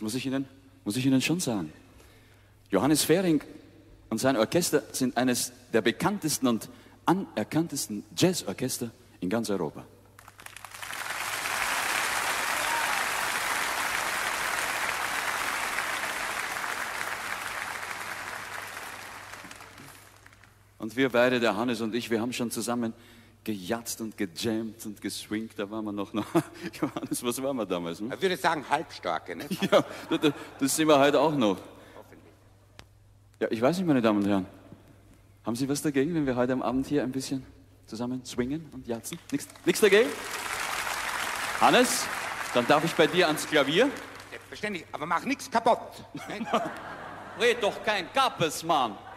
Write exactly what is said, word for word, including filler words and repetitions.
Das muss ich Ihnen, muss ich Ihnen schon sagen. Johannes Fähring und sein Orchester sind eines der bekanntesten und anerkanntesten Jazzorchester in ganz Europa. Und wir beide, der Hannes und ich, wir haben schon zusammen gejatzt und gejammt und geswingt. Da waren wir noch, noch Johannes, was waren wir damals? Hm? Ich würde sagen, halbstarke, ne? Ja, das, das sind wir heute auch noch. Hoffentlich. Ja, ich weiß nicht, meine Damen und Herren. Haben Sie was dagegen, wenn wir heute am Abend hier ein bisschen zusammen swingen und jatzen? Nichts, nichts dagegen? Hannes, dann darf ich bei dir ans Klavier. Selbstverständlich, aber mach nichts kaputt. Ne? Red doch kein Kappes, Mann.